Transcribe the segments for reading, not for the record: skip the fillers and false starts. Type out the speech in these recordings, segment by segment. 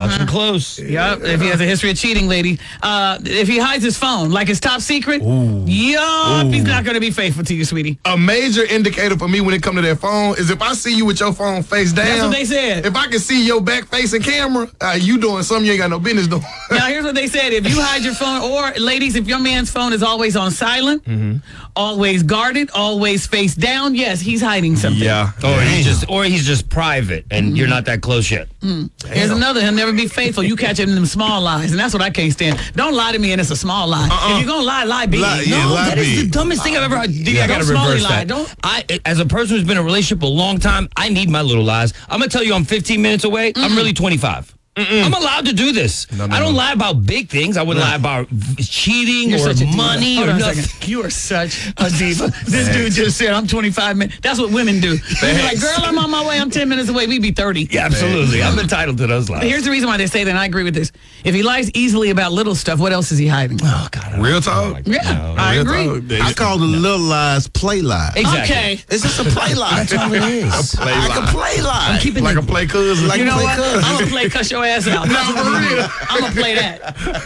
Watch him close. Yep, if he has a history of cheating, lady. If he hides his phone, like it's top secret, he's not going to be faithful to you, sweetie. A major indicator for me when it comes to that phone is if I see you with your phone face down. That's what they said. If I can see your back facing camera, you doing something you ain't got no business doing. Now, here's what they said. If you hide your phone, or ladies, if your man's phone is always on silent, always guarded, always face down, yes, he's hiding something. Yeah. Or he's just private, and you're not that close yet. Here's another. He'll never be faithful. You catch him in them small lies, and that's what I can't stand. Don't lie to me, and it's a small lie. If you're gonna lie big. That is the dumbest thing I've ever heard. I gotta reverse that. As a person who's been in a relationship a long time, I need my little lies. I'm gonna tell you I'm 15 minutes away. I'm really 25. I'm allowed to do this. I don't lie about big things. I wouldn't lie about cheating or money or nothing. You are such a diva. This dude just said, I'm 25 minutes. That's what women do. They're like, girl, I'm on my way. I'm 10 minutes away. We be 30. Yeah, absolutely. I'm entitled to those lies. But here's the reason why they say that, and I agree with this. If he lies easily about little stuff, what else is he hiding? Oh, God. Real talk? I agree. I call the little lies play lies. Exactly. Okay. It's just a play lie. That's all it is. Like a play lie. Like a play cousin. You know what? I'm going to play cuss your ass out. I'm going to play that.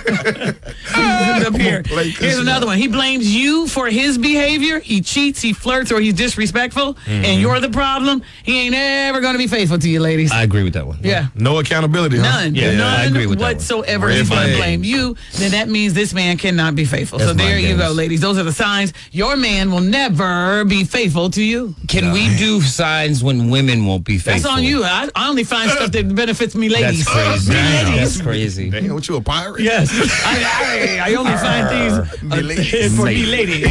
Up here. Here's another one. He blames you for his behavior. He cheats, he flirts, or he's disrespectful, and you're the problem. He ain't ever going to be faithful to you, ladies. I agree with that one. Yeah. No accountability, huh? None. Yeah, None I agree with that one. whatsoever. Red He's going to flag. blame you. Then that means this man cannot be faithful. That's so there mind you go, games. ladies. Those are the signs. Your man will never be faithful to you. Can we do signs when women won't be faithful? That's on you. I only find stuff that benefits me, ladies. That's crazy. Me, ladies. That's crazy. Damn, what you a pirate? Yes. I only find things for me ladies.